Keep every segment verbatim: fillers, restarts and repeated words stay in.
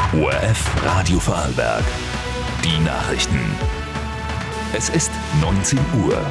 O R F Radio Vorarlberg. Die Nachrichten. Es ist neunzehn Uhr.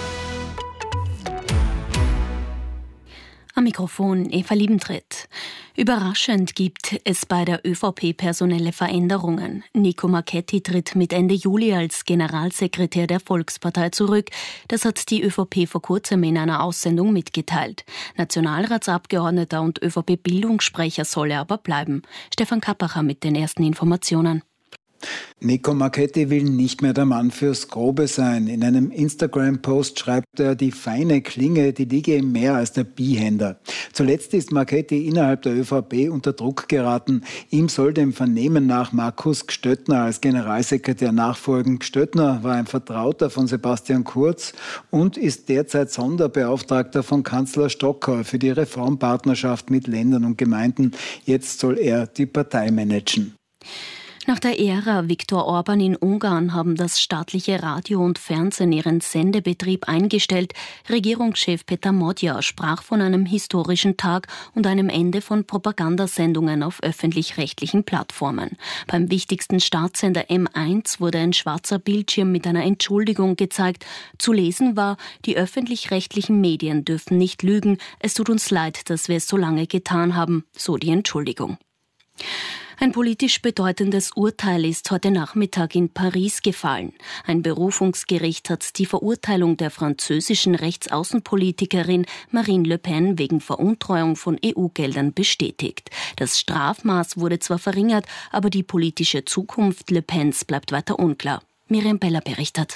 Am Mikrofon Eva Liebentritt. Überraschend gibt es bei der ÖVP personelle Veränderungen. Nico Marchetti tritt mit Ende Juli als Generalsekretär der Volkspartei zurück. Das hat die ÖVP vor kurzem in einer Aussendung mitgeteilt. Nationalratsabgeordneter und ÖVP-Bildungssprecher soll er aber bleiben. Stefan Kappacher mit den ersten Informationen. Nico Marchetti will nicht mehr der Mann fürs Grobe sein. In einem Instagram-Post schreibt er, die feine Klinge, die liege ihm mehr als der Bihänder. Zuletzt ist Marchetti innerhalb der ÖVP unter Druck geraten. Ihm soll dem Vernehmen nach Markus Gstöttner als Generalsekretär nachfolgen. Gstöttner war ein Vertrauter von Sebastian Kurz und ist derzeit Sonderbeauftragter von Kanzler Stocker für die Reformpartnerschaft mit Ländern und Gemeinden. Jetzt soll er die Partei managen. Nach der Ära Viktor Orban in Ungarn haben das staatliche Radio und Fernsehen ihren Sendebetrieb eingestellt. Regierungschef Peter Modja sprach von einem historischen Tag und einem Ende von Propagandasendungen auf öffentlich-rechtlichen Plattformen. Beim wichtigsten Staatssender M eins wurde ein schwarzer Bildschirm mit einer Entschuldigung gezeigt. Zu lesen war, die öffentlich-rechtlichen Medien dürfen nicht lügen. Es tut uns leid, dass wir es so lange getan haben, so die Entschuldigung. Ein politisch bedeutendes Urteil ist heute Nachmittag in Paris gefallen. Ein Berufungsgericht hat die Verurteilung der französischen Rechtsaußenpolitikerin Marine Le Pen wegen Veruntreuung von E U-Geldern bestätigt. Das Strafmaß wurde zwar verringert, aber die politische Zukunft Le Pens bleibt weiter unklar. Miriam Beller berichtet.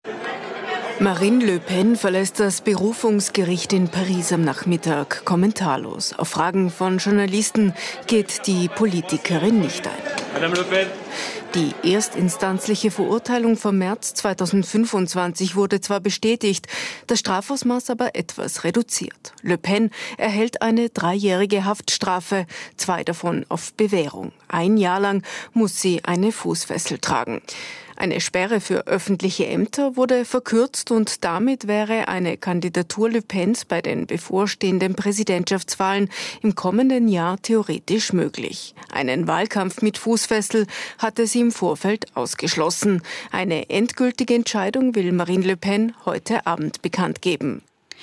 Marine Le Pen verlässt das Berufungsgericht in Paris am Nachmittag kommentarlos. Auf Fragen von Journalisten geht die Politikerin nicht ein. Madame Le Pen. Die erstinstanzliche Verurteilung vom März zweitausendfünfundzwanzig wurde zwar bestätigt, das Strafausmaß aber etwas reduziert. Le Pen erhält eine dreijährige Haftstrafe, zwei davon auf Bewährung. Ein Jahr lang muss sie eine Fußfessel tragen. Eine Sperre für öffentliche Ämter wurde verkürzt und damit wäre eine Kandidatur Le Pens bei den bevorstehenden Präsidentschaftswahlen im kommenden Jahr theoretisch möglich. Einen Wahlkampf mit Fußfessel hatte sie im Vorfeld ausgeschlossen. Eine endgültige Entscheidung will Marine Le Pen heute Abend bekannt geben.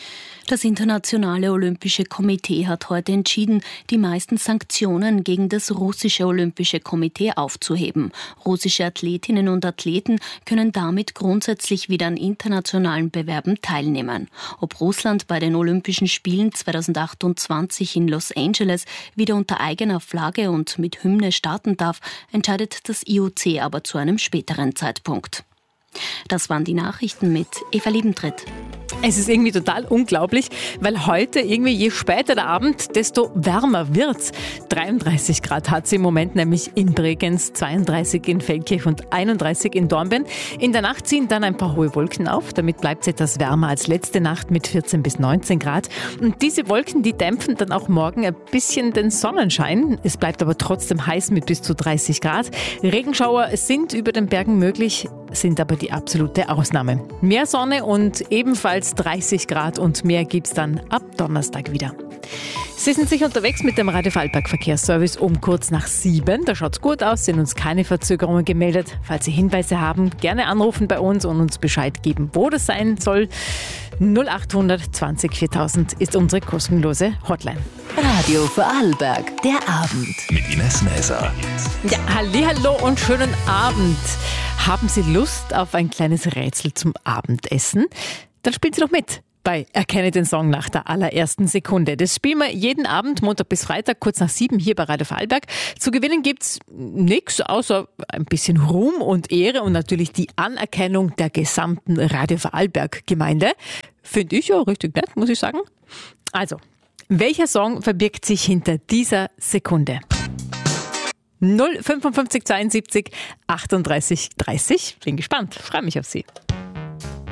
Das Internationale Olympische Komitee hat heute entschieden, die meisten Sanktionen gegen das russische Olympische Komitee aufzuheben. Russische Athletinnen und Athleten können damit grundsätzlich wieder an internationalen Bewerben teilnehmen. Ob Russland bei den Olympischen Spielen zweitausendachtundzwanzig in Los Angeles wieder unter eigener Flagge und mit Hymne starten darf, entscheidet das I O C aber zu einem späteren Zeitpunkt. Das waren die Nachrichten mit Eva Liebentritt. Es ist irgendwie total unglaublich, weil heute irgendwie je später der Abend, desto wärmer wird's. dreiunddreißig Grad hat es im Moment nämlich in Bregenz, zweiunddreißig in Feldkirch und einunddreißig in Dornbirn. In der Nacht ziehen dann ein paar hohe Wolken auf, damit bleibt es etwas wärmer als letzte Nacht mit vierzehn bis neunzehn Grad. Und diese Wolken, die dämpfen dann auch morgen ein bisschen den Sonnenschein. Es bleibt aber trotzdem heiß mit bis zu dreißig Grad. Regenschauer sind über den Bergen möglich, sind aber die absolute Ausnahme. Mehr Sonne und ebenfalls dreißig Grad und mehr gibt's dann ab Donnerstag wieder. Sie sind sich unterwegs mit dem Radio Vorarlberg Verkehrsservice um kurz nach sieben. Da schaut's gut aus, sind uns keine Verzögerungen gemeldet. Falls Sie Hinweise haben, gerne anrufen bei uns und uns Bescheid geben, wo das sein soll. null achthundert zwanzig viertausend ist unsere kostenlose Hotline. Radio Vorarlberg, der Abend mit Ines Mäser. Ja, hallihallo und schönen Abend. Haben Sie Lust auf ein kleines Rätsel zum Abendessen? Dann spielen Sie doch mit bei Erkenne den Song nach der allerersten Sekunde. Das spielen wir jeden Abend, Montag bis Freitag, kurz nach sieben hier bei Radio Vorarlberg. Zu gewinnen gibt's nichts außer ein bisschen Ruhm und Ehre und natürlich die Anerkennung der gesamten Radio Vorarlberg-Gemeinde. Finde ich ja richtig nett, muss ich sagen. Also, welcher Song verbirgt sich hinter dieser Sekunde? null fünfundfünfzig zweiundsiebzig achtunddreißig dreißig. Bin gespannt, freue mich auf Sie.